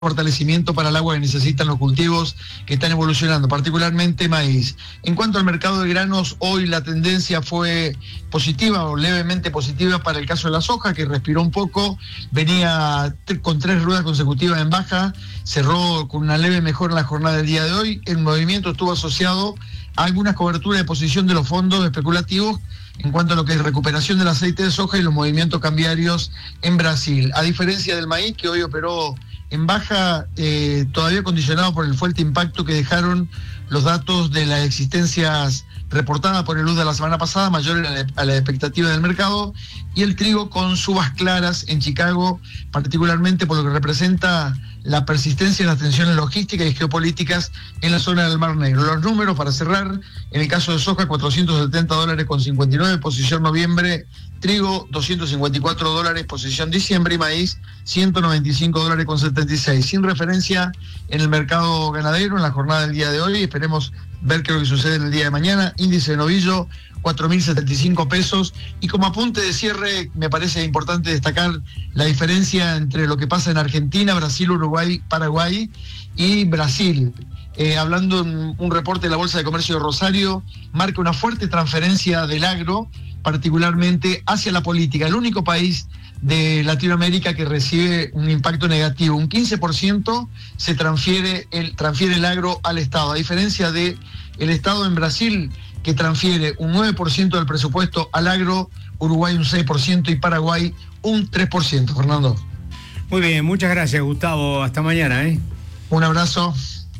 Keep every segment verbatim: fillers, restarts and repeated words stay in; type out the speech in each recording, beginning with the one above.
fortalecimiento para el agua que necesitan los cultivos que están evolucionando, particularmente maíz. En cuanto al mercado de granos, hoy la tendencia fue positiva o levemente positiva para el caso de la soja, que respiró un poco, venía con tres ruedas consecutivas en baja, cerró con una leve mejora en la jornada del día de hoy. El movimiento estuvo asociado a algunas coberturas de posición de los fondos especulativos en cuanto a lo que es recuperación del aceite de soja y los movimientos cambiarios en Brasil. A diferencia del maíz, que hoy operó en baja, eh, todavía condicionado por el fuerte impacto que dejaron los datos de las existencias reportadas por el Luz de la semana pasada, mayores a la, a la expectativa del mercado, y el trigo con subas claras en Chicago, particularmente por lo que representa la persistencia de las tensiones logísticas y geopolíticas en la zona del Mar Negro. Los números, para cerrar, en el caso de soja, cuatrocientos setenta dólares con cincuenta y nueve, posición noviembre; trigo, doscientos cincuenta y cuatro dólares, posición diciembre; y maíz, ciento noventa y cinco dólares con setenta y seis. Sin referencia en el mercado ganadero en la jornada del día de hoy, esperemos ver qué es lo que sucede en el día de mañana. Índice de novillo, cuatro mil setenta y cinco pesos. Y como apunte de cierre, me parece importante destacar la diferencia entre lo que pasa en Argentina, Brasil, Uruguay, Paraguay y Brasil. Eh, hablando en un reporte de la Bolsa de Comercio de Rosario, marca una fuerte transferencia del agro, particularmente hacia la política. El único país de Latinoamérica que recibe un impacto negativo, un quince por ciento se transfiere el, transfiere el agro al Estado, a diferencia de el Estado en Brasil, que transfiere un nueve por ciento del presupuesto al agro, Uruguay un seis por ciento y Paraguay un tres por ciento. Fernando. Muy bien, muchas gracias, Gustavo. Hasta mañana, ¿eh? Un abrazo.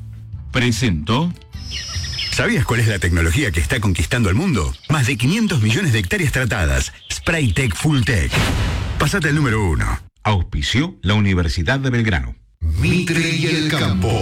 Presento. ¿Sabías cuál es la tecnología que está conquistando el mundo? Más de quinientos millones de hectáreas tratadas. Spraytec Fulltech. Pasate al número uno. Auspició la Universidad de Belgrano. Mitre y el campo.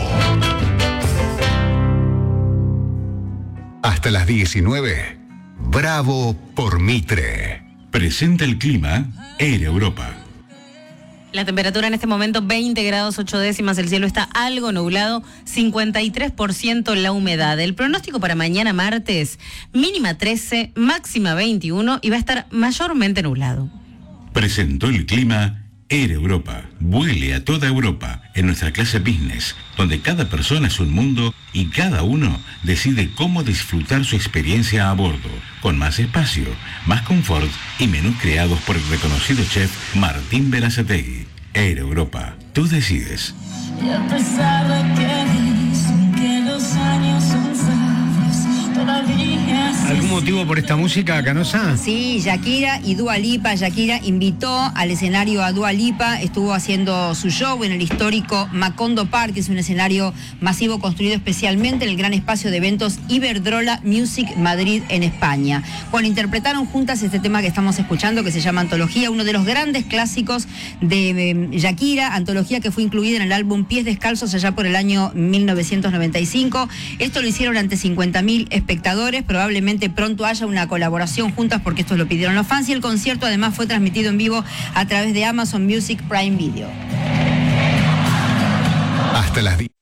Hasta las diecinueve. Bravo por Mitre. Presenta el clima Air Europa. La temperatura en este momento veinte grados ocho décimas, el cielo está algo nublado, cincuenta y tres por ciento la humedad. El pronóstico para mañana martes, mínima trece, máxima veintiuno y va a estar mayormente nublado. Presentó el clima Air Europa. Vuele a toda Europa en nuestra clase business, donde cada persona es un mundo y cada uno decide cómo disfrutar su experiencia a bordo, con más espacio, más confort y menús creados por el reconocido chef Martín Berazategui. Air Europa, tú decides. Y a pesar de que dicen que los años son sabios, todavía se ¿Algún motivo por esta música, Canosa? Sí, Shakira y Dua Lipa. Shakira invitó al escenario a Dua Lipa, estuvo haciendo su show en el histórico Macondo Park, que es un escenario masivo construido especialmente en el gran espacio de eventos Iberdrola Music Madrid en España. Bueno, interpretaron juntas este tema que estamos escuchando, que se llama Antología, uno de los grandes clásicos de eh, Shakira, antología que fue incluida en el álbum Pies Descalzos allá por el año mil novecientos noventa y cinco. Esto lo hicieron ante cincuenta mil espectadores, probablemente pronto haya una colaboración juntas porque esto lo pidieron los fans, y el concierto además fue transmitido en vivo a través de Amazon Music Prime Video. Hasta las diez.